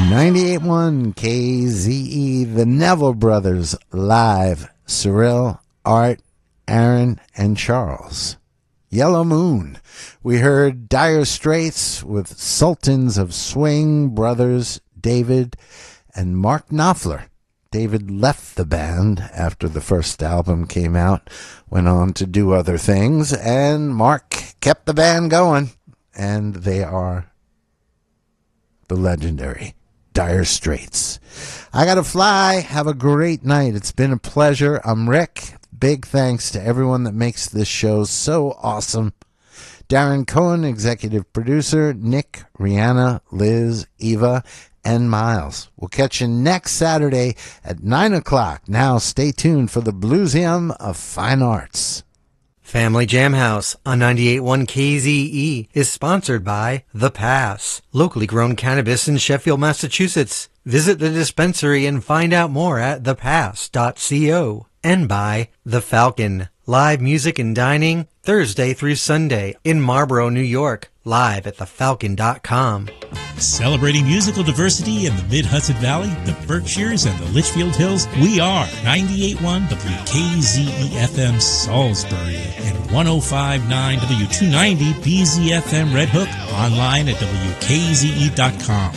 98.1 KZE, the Neville Brothers live. Cyril, Art, Aaron, and Charles. Yellow Moon. We heard Dire Straits with Sultans of Swing brothers David and Mark Knopfler. David left the band after the first album came out, went on to do other things, and Mark kept the band going. And they are the legendary Dire Straits. I gotta fly. Have a great night. It's been a pleasure. I'm Rick. Big thanks to everyone that makes this show so awesome. Darren Cohen, executive producer. Nick, Rihanna, Liz, Eva, and Miles. We'll catch you next Saturday at 9 o'clock. Now stay tuned for the Blueseum of Fine Arts. Family Jam House on 98.1 KZE is sponsored by The Pass, locally grown cannabis in Sheffield, Massachusetts. Visit the dispensary and find out more at thepass.co. And by The Falcon, live music and dining Thursday through Sunday in Marlborough, New York, live at thefalcon.com. Celebrating musical diversity in the Mid-Hudson Valley, the Berkshires, and the Litchfield Hills, we are 98.1 WKZE-FM Salisbury and 105.9 W290 BZFM Red Hook, online at WKZE.com.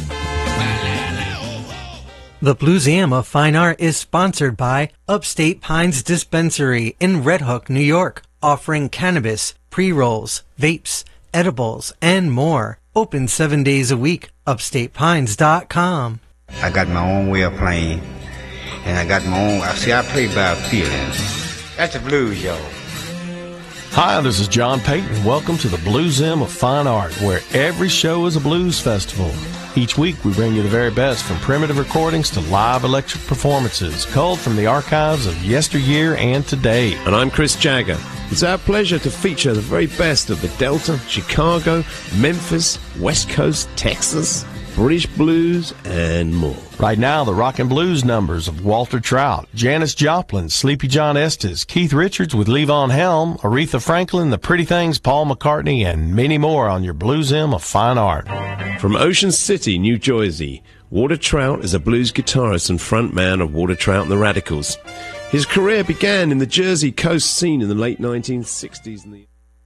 The Blueseum of Fine Art is sponsored by Upstate Pines Dispensary in Red Hook, New York, offering cannabis, pre-rolls, vapes, edibles, and more. Open 7 days a week. UpstatePines.com. I got my own way of playing, and I got my own. I play by feelings. That's the blues, y'all. Hi, this is John Payton. Welcome to the Blueseum of Fine Art, where every show is a blues festival. Each week, we bring you the very best from primitive recordings to live electric performances, culled from the archives of yesteryear and today. And I'm Chris Jagger. It's our pleasure to feature the very best of the Delta, Chicago, Memphis, West Coast, Texas, British blues, and more. Right now, the rock and blues numbers of Walter Trout, Janis Joplin, Sleepy John Estes, Keith Richards with Levon Helm, Aretha Franklin, The Pretty Things, Paul McCartney, and many more on your Blueseum of Fine Art. From Ocean City, New Jersey, Walter Trout is a blues guitarist and frontman of Walter Trout and the Radicals. His career began in the Jersey coast scene in the late 1960s.